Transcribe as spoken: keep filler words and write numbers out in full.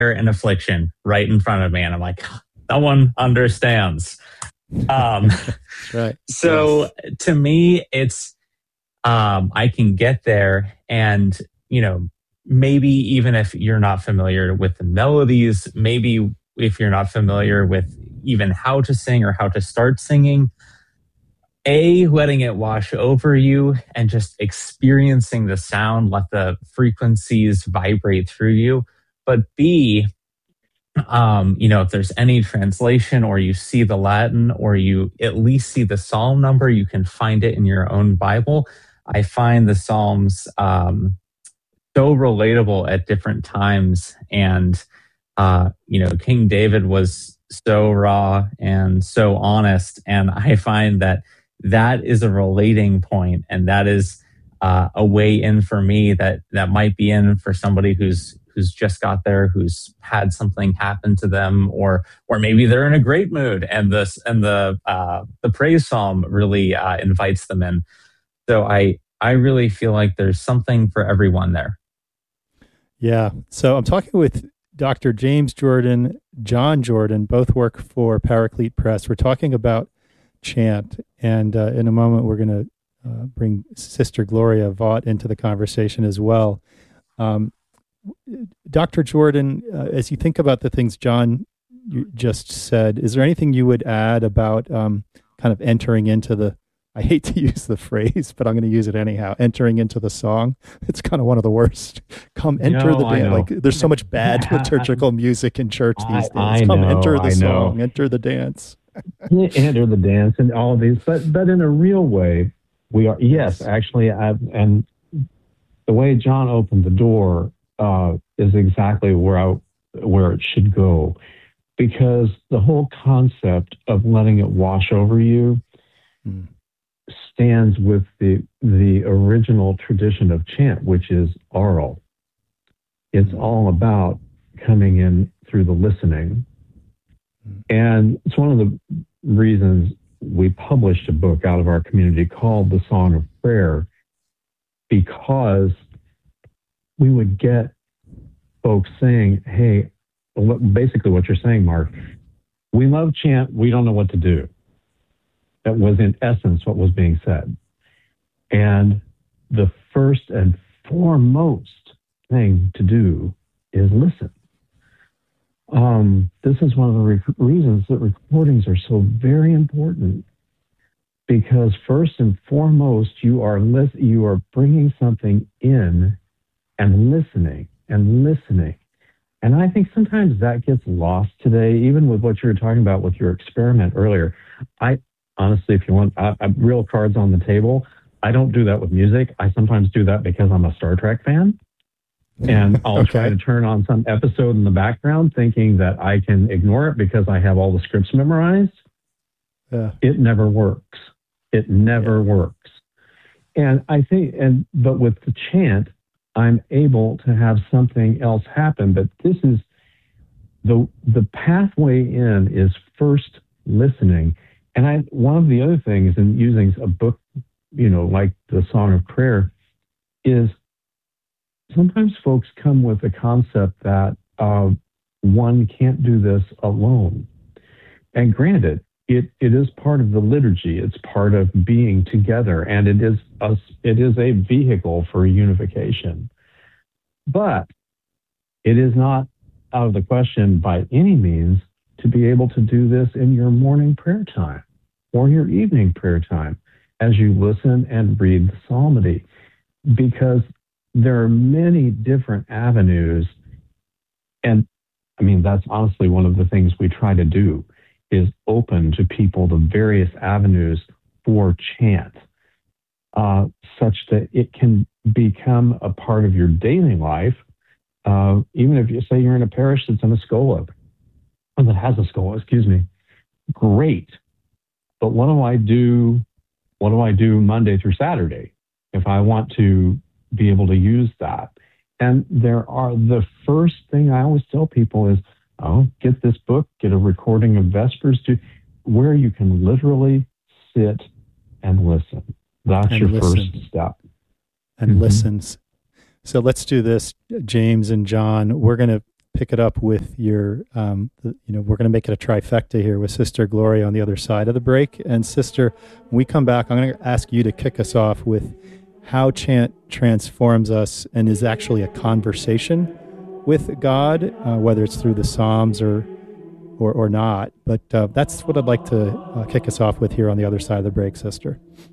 and affliction right in front of me. And I'm like, someone understands. Um, right. So yes. to me, it's, um, I can get there and, you know, maybe even if you're not familiar with the melodies, maybe if you're not familiar with even how to sing or how to start singing, A, letting it wash over you and just experiencing the sound, let the frequencies vibrate through you. But B, um, you know, if there's any translation or you see the Latin or you at least see the psalm number, you can find it in your own Bible. I find the Psalms um, so relatable at different times. And, uh, you know, King David was so raw and so honest. And I find that that is a relating point, and that is uh, a way in for me that that might be in for somebody who's who's just got there, who's had something happen to them, or or maybe they're in a great mood, and this and the uh, the praise psalm really uh, invites them in. So I I really feel like there's something for everyone there. Yeah. So I'm talking with Doctor James Jordan, John Jordan, both work for Paraclete Press. We're talking about chant, and uh, in a moment we're going to uh, bring Sister Gloria Vaught into the conversation as well. Um, Doctor Jordan, uh, as you think about the things John you just said, is there anything you would add about um, kind of entering into the, I hate to use the phrase, but I'm going to use it anyhow, entering into the song? It's kind of one of the worst. Come enter no, the dance. Like there's so much bad liturgical music in church these days. I, I Come know, enter the I song, know. enter the dance. Enter the dance and all of these, but but in a real way, we are, yes, actually, I, and the way John opened the door uh, is exactly where I, where it should go, because the whole concept of letting it wash over you mm. stands with the the original tradition of chant, which is oral. It's all about coming in through the listening. And it's one of the reasons we published a book out of our community called The Song of Prayer, because we would get folks saying, hey, basically what you're saying, Mark, we love chant, we don't know what to do. That was in essence what was being said. And the first and foremost thing to do is listen. Um, this is one of the re- reasons that recordings are so very important, because first and foremost, you are lis- you are bringing something in and listening and listening. And I think sometimes that gets lost today, even with what you were talking about with your experiment earlier. I honestly, if you want, I, I, real cards on the table, I don't do that with music. I sometimes do that because I'm a Star Trek fan. And I'll okay. try to turn on some episode in the background thinking that I can ignore it because I have all the scripts memorized. Yeah. It never works. It never yeah. works. And I think, and but with the chant, I'm able to have something else happen. But this is the the pathway in is first listening. And I one of the other things in using a book, you know, like the Song of Prayer, is sometimes folks come with the concept that uh, one can't do this alone. And granted, it, it is part of the liturgy. It's part of being together, and it is a, it is a vehicle for unification. But it is not out of the question by any means to be able to do this in your morning prayer time or your evening prayer time as you listen and read the psalmody, because there are many different avenues. And I mean, that's honestly one of the things we try to do, is open to people the various avenues for chant, uh, such that it can become a part of your daily life. Uh, even if you say you're in a parish that's in a schola, or that has a schola, excuse me, great. But what do I do? What do I do Monday through Saturday if I want to be able to use that? And there are, the first thing I always tell people is, oh, get this book, get a recording of Vespers, to where you can literally sit and listen. That's and your listen. first step. And mm-hmm. listens. So let's do this, James and John. We're going to pick it up with your, um, the, you know, we're going to make it a trifecta here with Sister Gloria on the other side of the break. And Sister, when we come back, I'm going to ask you to kick us off with how chant transforms us and is actually a conversation with God, uh, whether it's through the Psalms or or, or not. But uh, that's what I'd like to uh, kick us off with here on the other side of the break, Sister.